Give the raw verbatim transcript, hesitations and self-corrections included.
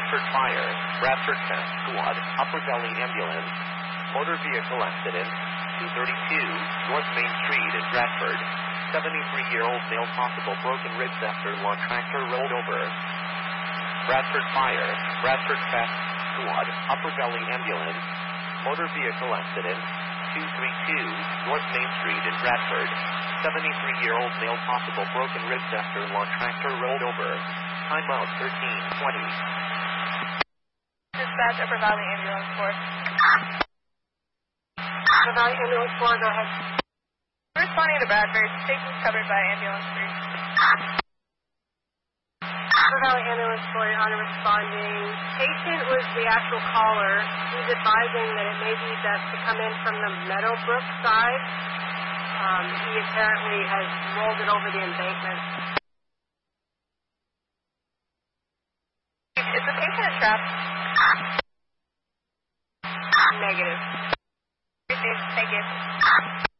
Bradford Fire, Bradford Fast Squad, Upper Valley Ambulance, motor vehicle accident, two thirty-two North Main Street in Bradford. seventy-three-year-old male possible broken ribs after lawn tractor rolled over. Bradford Fire, Bradford Fast Squad, Upper Valley Ambulance, motor vehicle accident, two thirty-two North Main Street in Bradford. seventy-three-year-old male possible broken ribs after lawn tractor rolled over. Time out thirteen twenty. Dispatch Upper Valley Ambulance Force. Upper Valley Ambulance Force, go ahead. Responding to Bradford, station's covered by ambulance three. Upper Valley Ambulance Force on responding. Patient was the actual caller. He's advising that it may be best to come in from the Meadowbrook side. Um, he apparently has rolled it over the embankment. Is the patient trapped? Negative. Thank you.